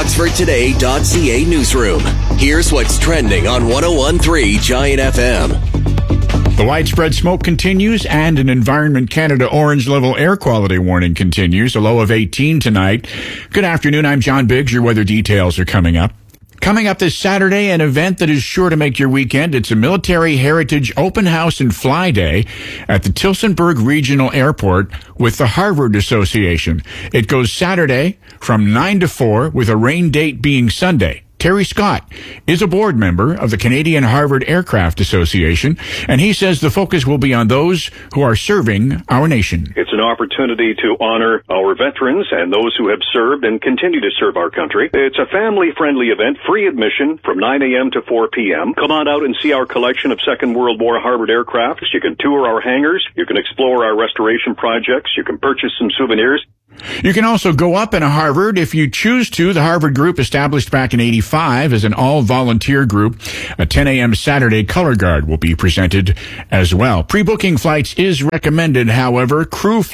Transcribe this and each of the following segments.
OxfordToday.ca newsroom. Here's what's trending on 101.3 Giant FM. The widespread smoke continues and an Environment Canada orange level air quality warning continues, a low of 18 tonight. Good afternoon, I'm John Biggs. Your weather details are coming up. Coming up this Saturday, an event that is sure to make your weekend. It's a Military Heritage Open House and Fly Day at the Tillsonburg Regional Airport with the Harvard Association. It goes Saturday from 9 to 4 with a rain date being Sunday. Terry Scott is a board member of the Canadian Harvard Aircraft Association, and he says the focus will be on those who are serving our nation. It's an opportunity to honor our veterans and those who have served and continue to serve our country. It's a family-friendly event, free admission from 9 a.m. to 4 p.m. Come on out and see our collection of Second World War Harvard aircraft. You can tour our hangars. You can explore our restoration projects. You can purchase some souvenirs. You can also go up in a Harvard if you choose to. The Harvard Group, established back in '85 as an all-volunteer group. A 10 a.m. Saturday color guard will be presented as well. Pre-booking flights is recommended, however.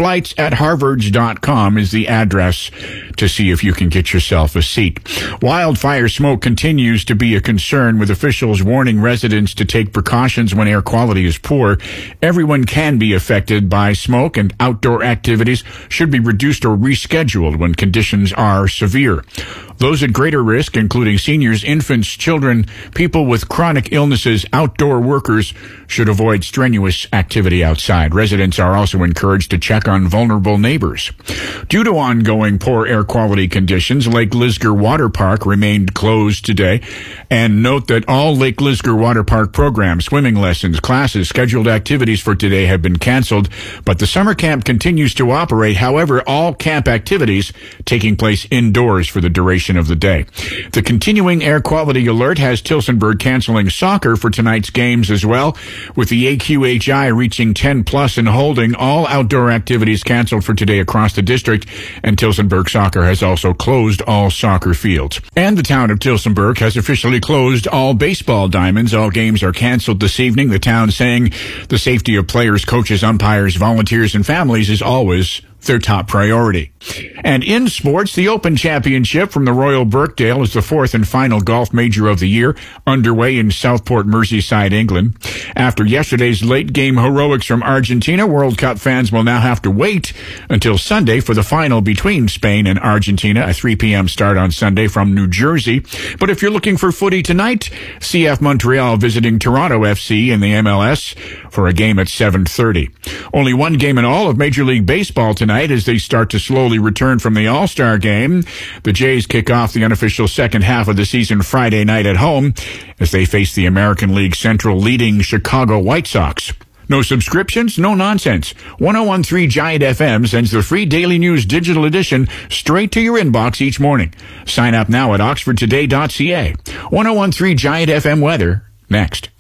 Crewflights@harvards.com is the address to see if you can get yourself a seat. Wildfire smoke continues to be a concern, with officials warning residents to take precautions when air quality is poor. Everyone can be affected by smoke, and outdoor activities should be reduced or rescheduled when conditions are severe. Those at greater risk, including seniors, infants, children, people with chronic illnesses, outdoor workers, should avoid strenuous activity outside. Residents are also encouraged to check on vulnerable neighbors. Due to ongoing poor air quality conditions, Lake Lisgar Water Park remained closed today. And note that all Lake Lisgar Water Park programs, swimming lessons, classes, scheduled activities for today have been canceled, but the summer camp continues to operate. However, all camp activities taking place indoors for the duration of the day. The continuing air quality alert has Tillsonburg canceling soccer for tonight's games as well, with the AQHI reaching 10 plus and holding all outdoor activities canceled for today across the district, and Tillsonburg Soccer has also closed all soccer fields. And the town of Tillsonburg has officially closed all baseball diamonds. All games are canceled this evening, the town saying the safety of players, coaches, umpires, volunteers, and families is always their top priority. And in sports, the Open Championship from the Royal Birkdale is the fourth and final golf major of the year, underway in Southport, Merseyside, England. After yesterday's late-game heroics from Argentina, World Cup fans will now have to wait until Sunday for the final between Spain and Argentina, a 3 p.m. start on Sunday from New Jersey. But if you're looking for footy tonight, CF Montreal visiting Toronto FC in the MLS for a game at 7:30. Only one game in all of Major League Baseball tonight as they start to slowly return from the All-Star game. The Jays kick off the unofficial second half of the season Friday night at home as they face the American League Central leading Chicago White Sox. No subscriptions, no nonsense. 101.3 Giant FM sends the free Daily News digital edition straight to your inbox each morning. Sign up now at OxfordToday.ca. 101.3 Giant FM weather next.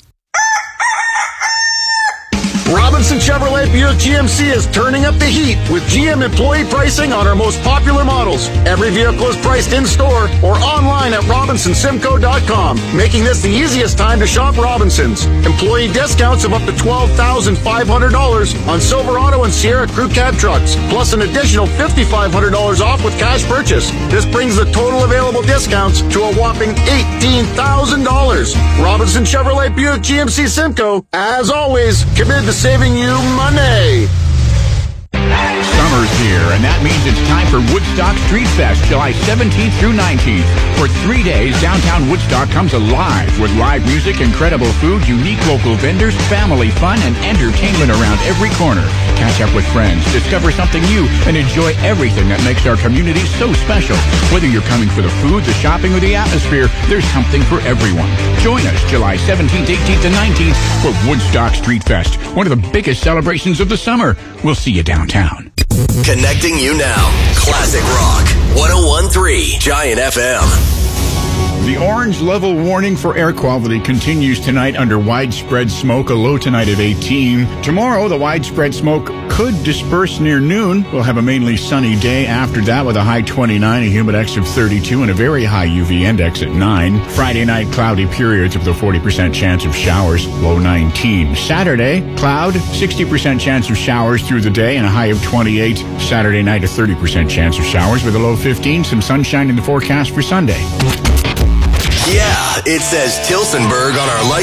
Robinson Chevrolet Buick GMC is turning up the heat with GM employee pricing on our most popular models. Every vehicle is priced in-store or online at RobinsonSimco.com, making this the easiest time to shop Robinsons. Employee discounts of up to $12,500 on Silverado and Sierra Crew Cab trucks, plus an additional $5,500 off with cash purchase. This brings the total available discounts to a whopping $18,000. Robinson Chevrolet Buick GMC Simcoe, as always, committed to saving you money. Summer's here, and that means it's time for Woodstock Street Fest, July 17th through 19th. For 3 days, downtown Woodstock comes alive with live music, incredible food, unique local vendors, family fun, and entertainment around every corner. Catch up with friends, discover something new, and enjoy everything that makes our community so special. Whether you're coming for the food, the shopping, or the atmosphere, there's something for everyone. Join us July 17th, 18th, and 19th for Woodstock Street Fest, one of the biggest celebrations of the summer. We'll see you downtown. Connecting you now. Classic Rock. 101.3 Giant FM. The orange level warning for air quality continues tonight under widespread smoke, a low tonight of 18. Tomorrow, the widespread smoke could disperse near noon. We'll have a mainly sunny day after that with a high 29, a humid X of 32, and a very high UV index at 9. Friday night, cloudy periods with a 40% chance of showers, low 19. Saturday, cloud, 60% chance of showers through the day and a high of 28. Saturday night, a 30% chance of showers with a low 15. Some sunshine in the forecast for Sunday. Yeah, it says Tilsonburg on our light.